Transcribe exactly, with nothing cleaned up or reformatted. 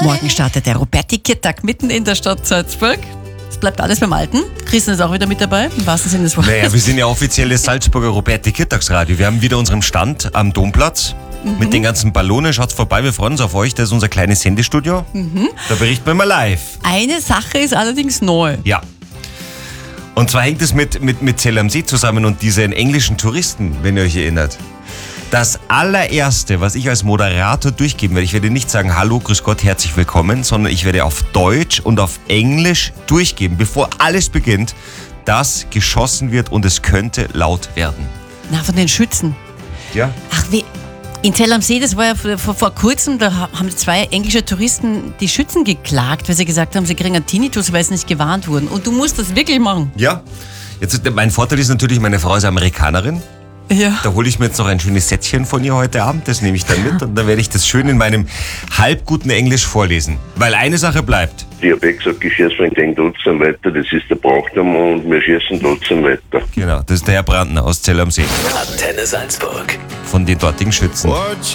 Morgen startet der Roberti-Tag mitten in der Stadt Salzburg. Es bleibt alles beim Alten. Christian ist auch wieder mit dabei, im wahrsten Sinne des Wortes. Naja, wir sind ja offizielles Salzburger Roberti-Kirtagsradio. Wir haben wieder unseren Stand am Domplatz. Mhm. Mit den ganzen Ballonen. Schaut vorbei, wir freuen uns auf euch. Das ist unser kleines Sendestudio. Mhm. Da berichten wir mal live. Eine Sache ist allerdings neu. Ja. Und zwar hängt es mit, mit, mit Zell am See zusammen und diesen englischen Touristen, wenn ihr euch erinnert. Das allererste, was ich als Moderator durchgeben werde, ich werde nicht sagen, hallo, grüß Gott, herzlich willkommen, sondern ich werde auf Deutsch und auf Englisch durchgeben, bevor alles beginnt, dass geschossen wird und es könnte laut werden. Na, von den Schützen. Ja. Ach, wie... In Zell am See, das war ja vor, vor kurzem, da haben zwei englische Touristen die Schützen geklagt, weil sie gesagt haben, sie kriegen einen Tinnitus, weil sie nicht gewarnt wurden. Und du musst das wirklich machen. Ja. Jetzt, mein Vorteil ist natürlich, meine Frau ist Amerikanerin. Ja. Da hole ich mir jetzt noch ein schönes Sätzchen von ihr heute Abend, das nehme ich dann mit und dann werde ich das schön in meinem halbguten Englisch vorlesen. Weil eine Sache bleibt. Ich habe eh gesagt, ich schieße gegen trotzdem weiter, das ist der Brauchtum und wir schießen trotzdem weiter. Genau, das ist der Herr Brandner aus Zell am See. Antenne Salzburg. Von den dortigen Schützen.